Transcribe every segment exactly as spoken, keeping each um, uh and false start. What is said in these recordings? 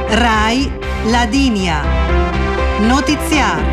Rai Ladinia. Notiziar.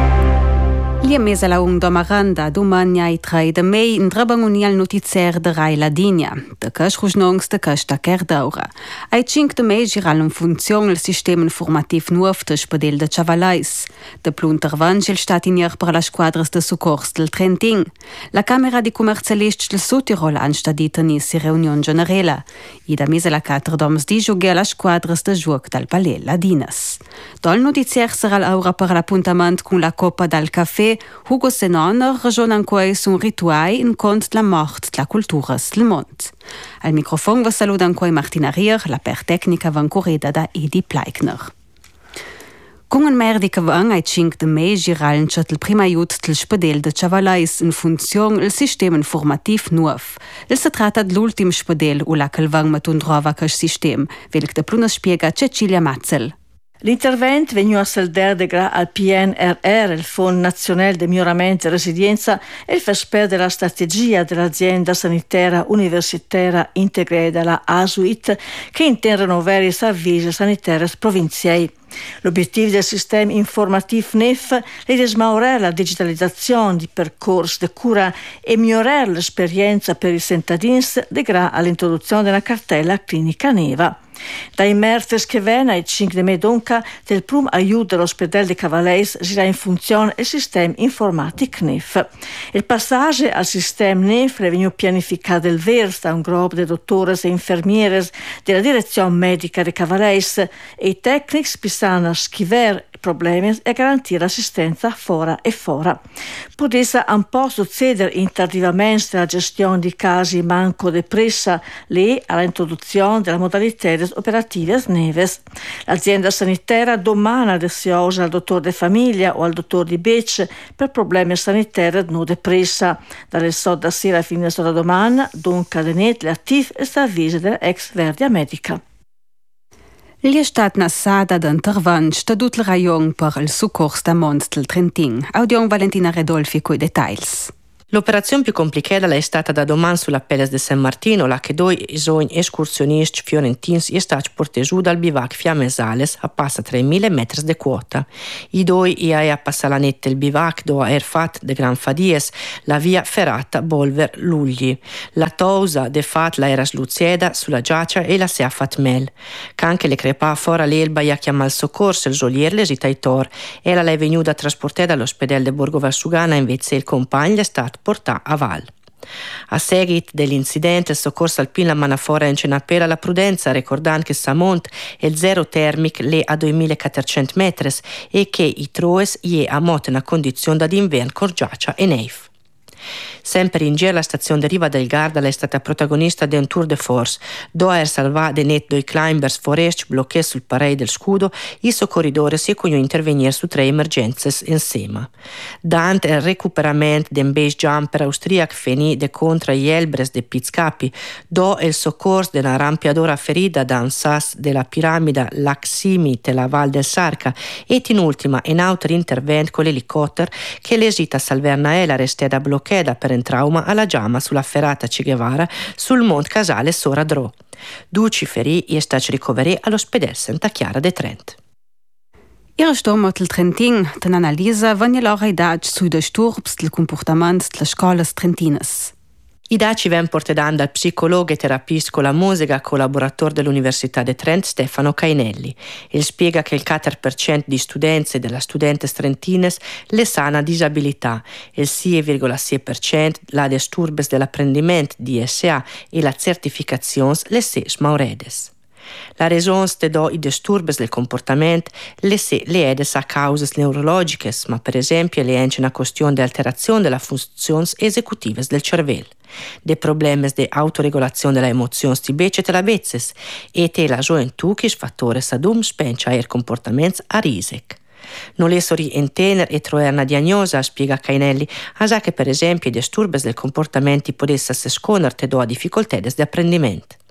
Lia mesa la un domaranda domani ai trei de mei in trabanguni al notizier de Rai Ladinia. De cash rusnongs de cash da kerdaura. Ai cinque de mei giral in funzione il sistema informativ nuov de spadel de Chavalais. De pluntervanch il stat in per la squadras de socors del Trentin. La Camera di commercialists del Südtirol anstadita nisi reunion generela. I da mesa la quattro doms di giughe la squadras de giuoc dal Palais Ladinas. Dal notizier sarà l'aura per l'appuntamento con la Coppa dal Café. Hugo Senona ragiona ancora un rituale in cont la morte della cultura del mondo. Al microfono va saluta ancora Martina Rier, la per tecnica van correda da Edi Pleikner. Con un merdi che van ai cinque de mei giralen c'è il primo aiuto del spadel de Chavalais in funzione il sistema informativ nuov. Il si tratta dell'ultimo spadel u la che van matun trova che sistema, vel che de pluna spiega Cecilia Mazzel. L'intervento venu a salder de gra al P N R R, il Fondo Nazionale di Miglioramento e Resilienza, e il FESPER della strategia dell'azienda sanitaria universitaria integrata della A S U I T, che intende rinnovare i servizi sanitari provinciali. L'obiettivo del sistema informativo N E F è di smaurare la digitalizzazione di percorsi di cura e migliorare l'esperienza per i cittadini di gra all'introduzione della cartella clinica neva. Dai mertes che viene ai cinque de mei donca del prum aiuto dell'ospedale di Cavalais sarà in funzione il sistema informatico N E F. Il passaggio al sistema N E F è venuto pianificato del vers da un gruppo di dottore e infermiere della direzione medica di Cavalais e i tecnici pisano scrivere problemi e garantire assistenza fora e fora. Potesse un po' succedere intardivamente della gestione di casi manco depressa lì all'introduzione della modalità operative neves. L'azienda sanitaria domana adesione al dottore di famiglia o al dottore di Bec per problemi sanitari non depressa. Dalle soda sera fino alla domani, dunque denet l'attiv e servizi dell'ex Verdia Medica. Gli è stata nassata d'intervento da tutto il rayon per il soccorso da Mont del Trentin. Audion Valentina Redolfi coi dettagli. L'operazione più complicata è stata da domani sulla Pelles de San Martino, la che due isogni escursionisti fiorentins è stati portati giù dal bivac Fiammesales a passa tremila metri di quota. I due iai a passare la nette il bivac dove er fat de Gran Fadies la via ferrata Bolver Lugli. La tosa de fat la era sluzieda sulla giaccia e la sea fat mel. Canche le crepa fora l'elba ia chiama il soccorso il jolier l'esitaitor e la è venuta trasportata all'ospedale de Borgo Valsugana invece il compagno è stato portà a Val. A seguito dell'incidente, il soccorso alpino la manafora in Cenapera la prudenza, ricordando che Samont è il zero termic le a duemilaquattrocento metri e che i troes è a moto in condizione da d'inverno corgiaccia e neif. Sempre in giro la stazione di Riva del Garda è stata protagonista di un tour de force, dove er salva de net doi climbers foresti bloccati sul parei del scudo, i soccorridori si conno intervenire su tre emergenze insieme. Dante il recuperamento di un base jumper austriac finì de contra gli elbres de Pizcapi, do il soccorso di una rampiadora ferita da un sas della piramide Laximi della Val del Sarca e in ultima in altro intervento con l'elicottero che l'esita Salvernaela restata bloccata per un trauma alla giama sulla ferrata Che Guevara sul Monte Casale Sora Dro. Duci ferì e stati ricoverati all'ospedale Santa Chiara de Trent. Ihre Stimme del Trentin, un'analisi vanno loro i dati sui disturbi del comportamento delle scuole trentines. I dati vengono portati dal psicologo e terapista con la musica collaboratore dell'Università di Trento Stefano Cainelli. Il spiega che il quattro per cento di studenti e della studente trentines le sana disabilità, il sei virgola sei per cento la disturbes dell'apprendimento D S A e la certificazione le se smauredes. La ragione de do i disturbes del comportamento le se le edes a cause neurologiche, ma per esempio le ence una questione di alterazione della funzioni esecutive del cervello, de problemi di autoregolazione della emozione di bece te la bezzes e te la gioventù che fattore sadum spencia er comportamenti a risec. Non le sori intener e troer una diagnosa, spiega Cainelli, a già che per esempio i disturbes del comportamento potesse se sconerte do a difficoltà di apprendimento.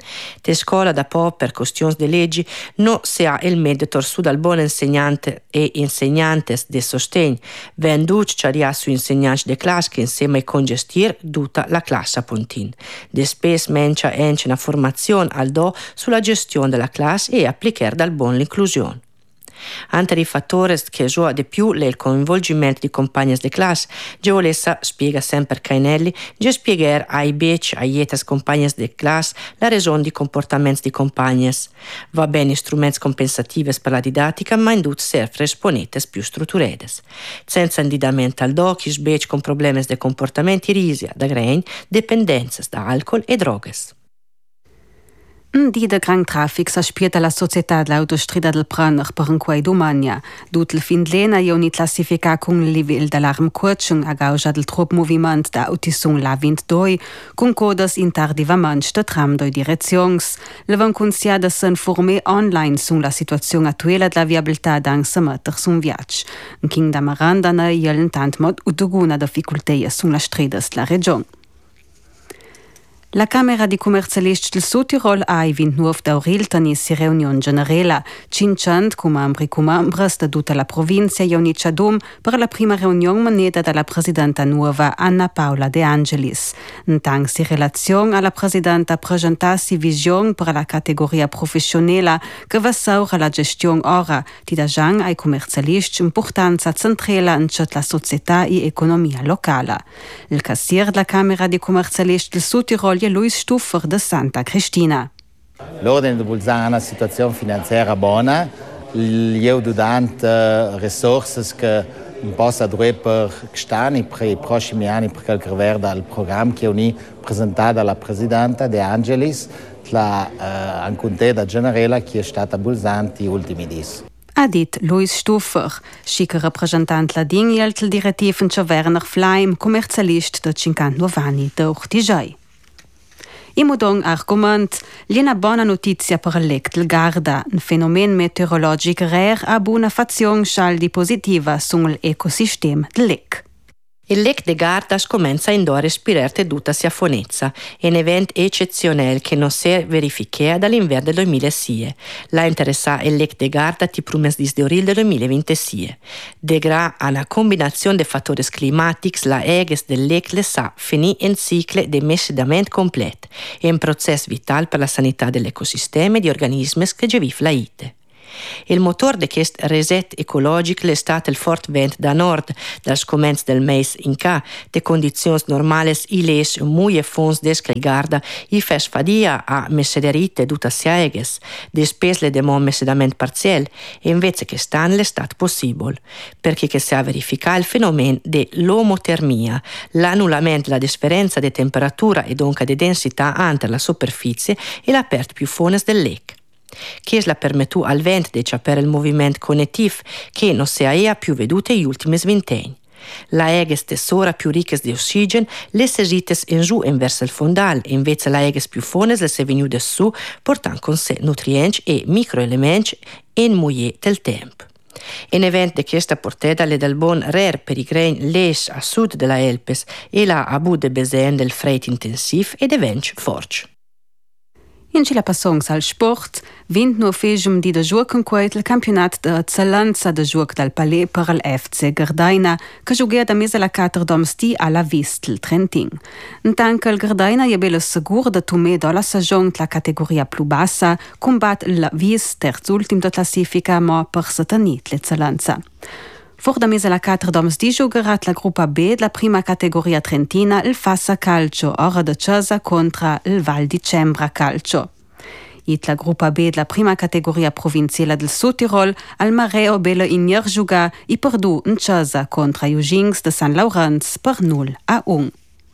Te scuola da po' per questioni di leggi no si ha il mediator su dal buon insegnante e insegnantes de sostegno venduc c'aria su insegnanti de classe che insieme a congestir tutta la classe a puntin. De spes mencia ence una formazione al do sulla gestione della classe e applicare dal buon l'inclusione. Altri fattori che gioca di più è il coinvolgimento di compagni di classe. Geolessa spiega sempre Cainelli, già spiegare ai bec, ai jetas compagni di classe la ragione di comportamenti di compagni. Va bene strumenti compensativi per la didattica, ma in tutti serve risponete più strutturate. Senza indidamento al do, chi bec con problemi di comportamenti risia, da grain, dipendenze da alcol e droghe. Un di de gran traffic s'aspieta la società dell'autostrada del Praner per un quai domania. Dut il fin d'lena i oni classifica con il livello d'alarm coaching a causa del trop moviment da autisung la ventidue, con codes intardivament de tram doi direzions. Le van consiada s'informer online sun la situazione attuella della viabilità dan se metter sun viatg. In king da Marandana ielen tant mod uduguna difficulteie sun la stredas della region. La Camera di Commercialisti del Südtirol ha il ventinove d'avril tenis si reunione generale. Cincent comambri comambres da tutta la provincia e ogni ciadum per la prima riunione maneta dalla presidenta nuova Anna Paula De Angelis. Intang si relazione alla presidenta presentassi visione per la categoria professionale che va saura la gestione ora, ti da giang ai commercialisti importanza centrale in ciò la società e economia locale. Il cassier della Camera di Commercialisti del Südtirol Luis Stuffer de Santa Cristina. L'ordine di Bolzano ha una situazione finanziaria buona, io do tante risorse che non posso dare per quest'anno per i prossimi anni per quel che riguarda il programma che ho presentato alla Presidenta De Angelis, la uh, contesa generale che è stata a Bolzano negli ultimi mesi. Ha dit Luis Stuffer, schicker rappresentant la Dingiel, il direttivo Werner Fleim, commercialist de cinquantanove anni de Urtigiai. Imodong argument, l'una buona notizia per il lec del Garda, un fenomeno meteorologico rare a una fazione scialdi positiva sull'ecosistema del lec. Il lec de Garda comincia a respirare tutta sia fonezza, un evento eccezionale che non si è verificato dall'inverno del duemilasei. La interessa il lec de Garda ti promes di avril del duemilaventisei. Degra a una combinazione di fattori climatici, la eges del lec le sa finì in ciclo di messedamento completo, è un processo vitale per la sanità dell'ecosistema e di organismi che gevif la ite. Il motore di questo reset ecologico è stato il forte vento da nord, dal scomenzo del mese in ca, de condizioni normali iles muy fons desche Garda, i fes fadia a messederite tutta sieges, de spesle de mon messedament parziale, e invece che stan è stato possibile, perché che si ha verificato il fenomeno dell'omotermia, l'annullamento della differenza di temperatura e dunque di densità entre la superficie e la perte più fones del lec. Che la permettu al vento di capire il movimento connettivo che non si è più veduto negli ultimi vent'anni. La eges tesora più ricche di ossigeno le sesites in giù in verso il fondale, invece la eges più fones le se venute su, portando con sé nutrienti e microelementi in muie del tempo. Un evento di questa portata è del buon rare per i grain les a sud della Elpes e la abu de besen del freight intensiv e de vench forch. In la passons al sport, vint no fegem di de joc en queit il campionat de eccellenza de joc dal Palais per il F C Gardaina, che gioguea da mese la quattro domsti alla Vistel Trentin. Intanto il Gardaina è bello sicuro de tomé dalla stagione la categoria più bassa, combat la Vis terzultim de classifica, ma per sostenir l'eccellenza. For da mese la quattro domsti giogerat la gruppa B della prima categoria trentina il Fassa Calcio, ora de Cesa contra il Val di Cembra Calcio. It la gruppa B della prima categoria provinciale del Südtirol, al Mareo Bella Inier juga i perdu in Cesa contra Jugings de San Laurenz per null a un.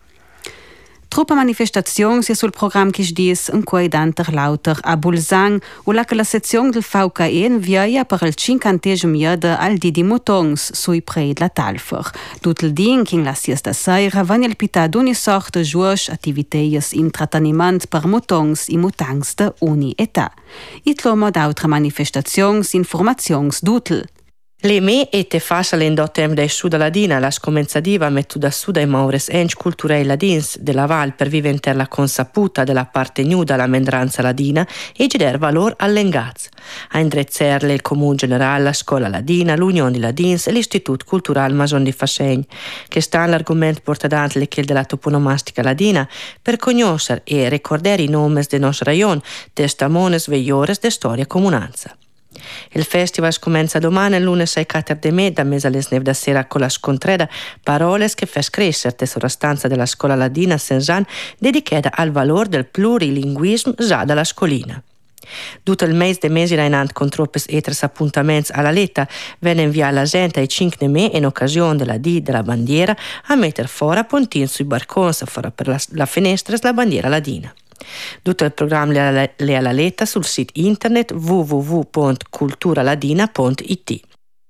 Truppa manifestazione sia sul programma che dies in cui danter lauter a Bolzano, o la che la sezione del V K E invia per il cinquantesimo iade al Didi Motons sui prei della Talfer. Tutto il din che la siesta sera van il pita d'ogni sorta giuoc attiviteies intratteniment per motons i mutangs de ogni età. It l'omo d'autre manifestazioni, informazioni d'utel. Le me e te fasa l'endo tem dai Suda Ladina, la scomenzadiva metto da Suda e maures enc culturei ladins della Val per viventer la consaputa della parte nuda alla mendranza ladina e gider valor all'engaz. A indrezzerle il Comune Generale, la Scuola Ladina, l'Unione di Ladins e l'Istituto Cultural Mason di Fascegn, che sta l'argomento portadante le della toponomastica ladina per conoscere e ricordare i nomi del nostro rayon, testamones veiores de storia comunanza. Il festival comincia domani, lunes ai quattro di me, da mesa alle nove da sera con la scontreda Paroles che fes crescere tesora stanza della scuola ladina Saint-Jean dedicata al valore del plurilinguismo già dalla scolina. Tutto il mese de mesi rainant con troppes etres appuntamenti alla letta venne inviata la gente ai cinque di me in occasione della D della bandiera a mettere fuori a pontin sui barcons fuori per la, la finestra la bandiera ladina. Tutto il programma le alla letta sul sito internet w w w punto culturaladina punto i t.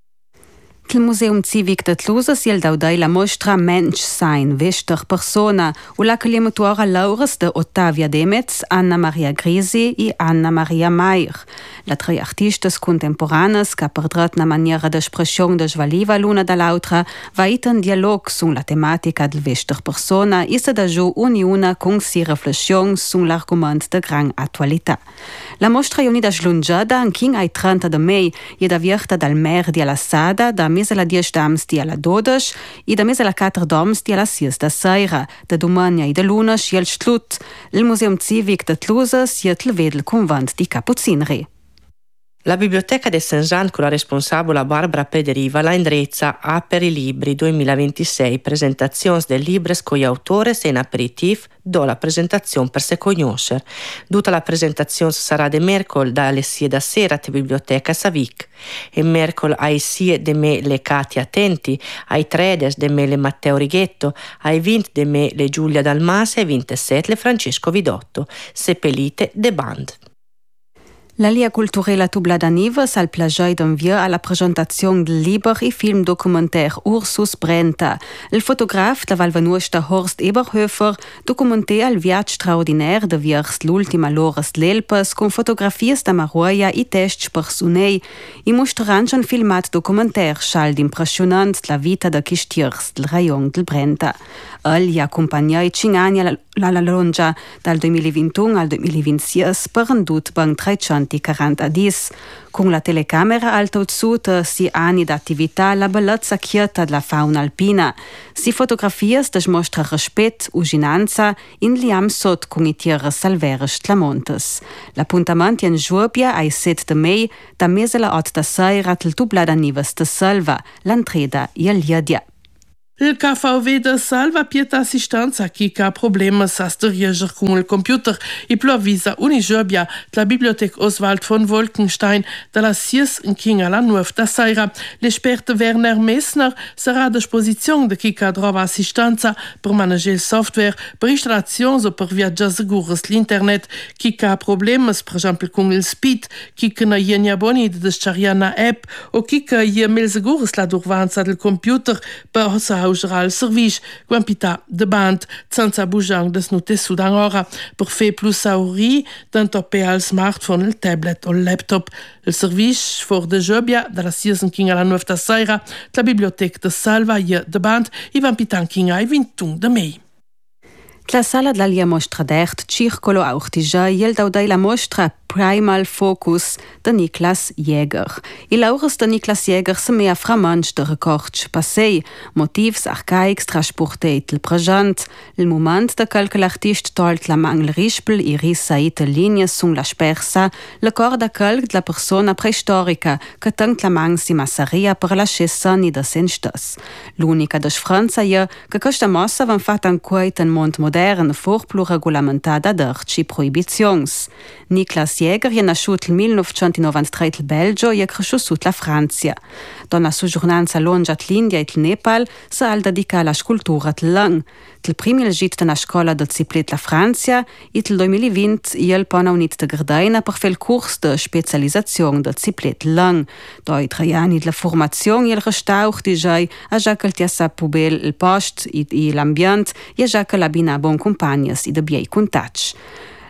Il Museum Civic de Tlusas il daudai la mostra Mensch sein, vester persona, u la che limutuora laures de Ottavia Demetz, Anna Maria Grisi e Anna Maria Maier. La tre artistes contemporanes che perdrat na maniera d'espressione de svaliva l'una dall'altra va in dialog su la tematica del vester persona e se da giù uniuna con si riflessione sull'argomento de gran attualità. La mostra è unida slungada anche ai trenta de mei e da vierta dal merdi alla sada da mese la dieci dams di alla dodici e da mese la quattro dams di alla sei da sera, da domani e da lunes e il slut. Il Museum Civic de Tlusas e il vedel convent di Capuzinri. La Biblioteca di Saint-Jean, con la responsabile Barbara Pederiva, la indrezza a per i libri duemilaventisei, presentazioni del libres con gli autores e in aperitif do la presentazione per se conoscere. Tutta la presentazione sarà de mercol dalle sei da sera a Biblioteca Savic. E mercol ai sie de me le Cati Attenti, ai tredes de me le Matteo Righetto, ai venti de me le Giulia Dalmase e ai ventisette le Francesco Vidotto, seppellite de band. La Lia Culturella Tublada Nives al plagiai d'enviar alla presentazione del libro e film documentaire Ursus Brenta. Il fotograf de Valvanuesta Horst Eberhöfer documentea il viaggio straordinaire de viers l'ultima l'ores l'Elpes con fotografie da Maroia e testi personei e mostreranno un filmat documentaire schal d'impressionant la vita de chistiers del rayon del Brenta. El gli accompagnai cinque anni alla longa dal duemilaventuno al duemilaventisei per un dut ben trecentoquaranta dis. Con la telecamera alta uzzuta si anni d'attività la bellezza quieta della fauna alpina. Si fotografie des mostra rispetto, uginanza in liam sot con i tiere salverisch tlamontes. L'appuntamento in Giurbia ai sette de mei da mese la otto da sera til Tublada Nives de Selva, l'entreda e il Liadia. Il K V V de Salva pieta assistenza chi ha problemi sa reagire con il computer e plo avvisa Unigiobia la Bibliothek Oswald von Wolkenstein dalla Sies in King alla nuova da sera. L'esperto Werner Messner sarà a disposizione di chi ha trova assistenza per maneggiare il software, per installazione o per viaggiare sicuro l'internet, chi ha problemi per esempio con il speed, chi non ha gli abboni di descaricare app o chi ha meglio sicuro la durvanza del computer per al service quantità de band senza bujang des notes sudan ora per fe plus sauri tanto pe al smartphone, il tablet o il laptop. Il service for de Giubbia dalla season king alla nuova sera la biblioteca de Salva e de band i vampitan king ai ventuno de mei. La sala della Lia Mostra d'Ert circolo auch di già il daudai la mostra Primal Focus de Niklas Jäger. Il laures de Niklas Jäger se mea framanch de records passei, motivs arcaics trasporteit il present, il moment de quel l'artist tolt la mangel rispel i risaite linee sun la spersa, le corda quel de la persona preistorica che tenct la mang si massaria per la scessa ni de sen stes. L'unica de Franza je che questa mossa van fatta en queit en mont modern forplu regolamentada d'arci prohibizions. Niklas Jäger je nasciut il millenovecentonovantatré in Belgio e cresciut sut la Francia. Donna soggiornanza longa l'India e il Nepal se al dedica alla scultura del lang. Il primo il git della scuola de Ziplet la Francia e il duemilaventi il pona unit de Gardaina per fer il curs de specializzazione de Ziplet lang. Doi tre anni la formazione il restaur di giai a già che ti sa pubel il post e l'ambiente e già che la bina bon compagnes e de biei contacci.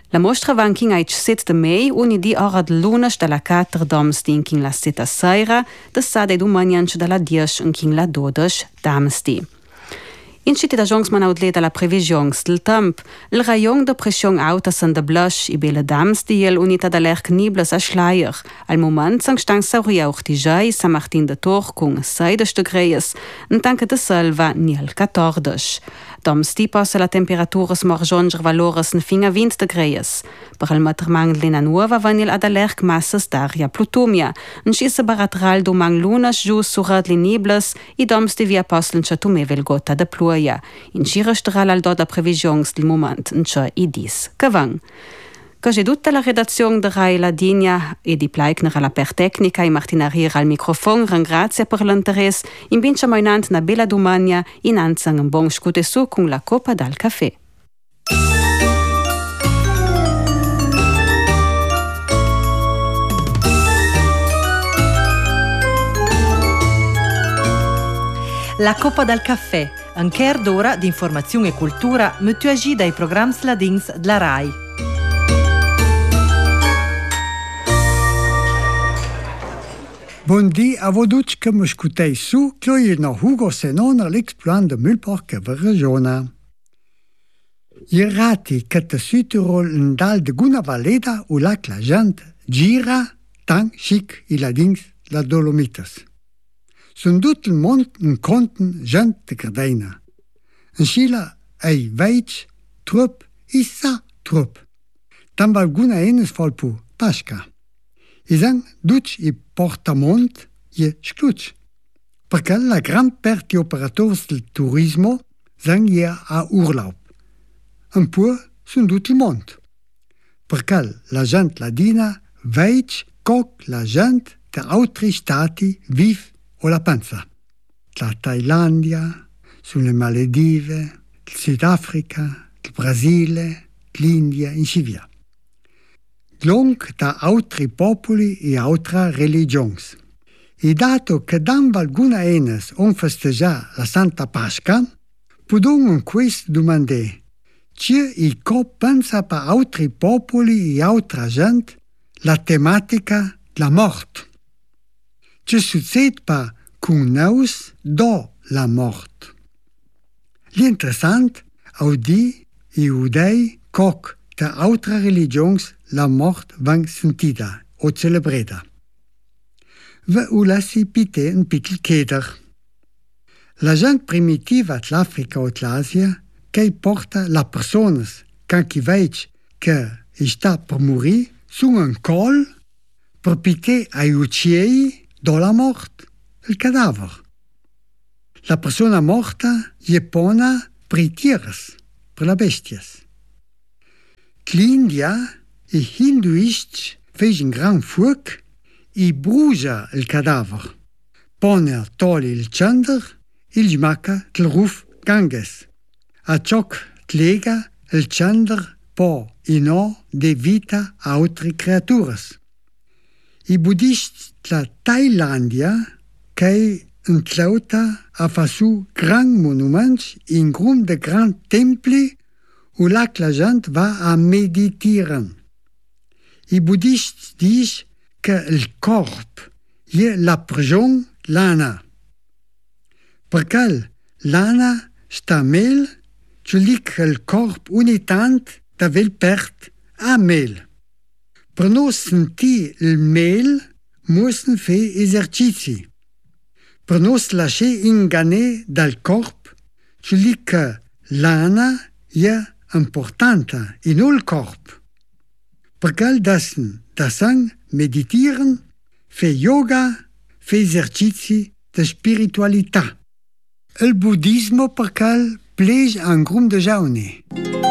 La mostra va anche il sette mei, unidi ora di luna dalla quattro domsti in la sette sera, da sade domani dalla dieci in la dodici damsti. In città Jongsman outleta la previsions del temp, il rayon de pression alta san de blush i belle damsti el unita da l'air knibles a schleier. Al moment sang stang sauria auch die Jai San Martin de Tor con seides de greies, en tanke de selva niel catordes. Domsti passa la temperaturas morjonger valores en finga vinte de greies. Per el matermang lena nuova vanil ad alerg massas d'aria plutomia, en schisse baratral domang lunas jus surat linibles, i domsti via poslen chatume vel gota de pluia. In schirestral al doda previsions del moment, en cia i dis. Cavang. C'è tutta la redazione di Rai Ladinia e di Pleikner alla per tecnica e Martina Rier al microfono. Ringrazio per l'interesse. In vincia mainant una bella domania in anzang un buon scute su con la coppa dal caffè. La coppa dal caffè, un quart d'ora di informazione e cultura mutuagi dai programmi ladins della Rai. Buondì a voduc che mi scutei su, che io no Hugo Senona l'exploit de Mühlpark per regione. I rati che te Südtirol in dal de Guna Valeda u lac la gente gira tan chic i ladins la Dolomites. Sun tut il mond in conten gente de Cardeina. In Scila ei veig, trup, issa trup. Dan val Guna enes volpu Pasca. I sang duc i portamont i scluc. Perché la gran parte di operatori del turismo sang i a urlaub. Un po' sun tut il mond. Perché la gente ladina veig coc la gente de altri stati viv o la pensa. La Thailandia, sulle Maledive, il Sudafrica, il Brasile, l'India, in Scivia. Long da altri popoli e altre religioni. E dato che dan valguna enes on festeggia la Santa Pasca, podon un quest domandare, c'è i co pensa per altri popoli e altra gente la tematica della morte. C'è succede per con nous do la morte. L'interessant audi e udei coc da altre religioni la mort vang sentita o celebrata. We ulassi pite un piccolo chieder. La gente primitiva dell'Africa o dell'Asia che porta la personas can chi veig che sta per morire su un col per pite ai ucciei do la mort, il cadaver. La persona morta je pona per tieres, per la bestias. L'India i hinduisti fece un gran fuoco e brucia il cadavere. Pone toglie il cender e gli macca il ruf Ganges. A ciò lega il cender po e no de vita a altre creature. I buddisti della Thailandia che inclauta a fasu gran monumenti in grum de gran templi u lac la gente va a meditieren. I buddisti dicono che il corpo è la prigione lana. Perché lana sta mel, cioè che il corpo ogni tanto da vel pert a mel. Per non sentire il mel, mussten fare esercizi. Per non lasciare ingannare dal corpo, cioè che lana è importante in il corpo. Perché dassen, dassen meditieren, fe yoga, fe esercizi de spiritualità. Il buddismo perché plege un grum de jaune.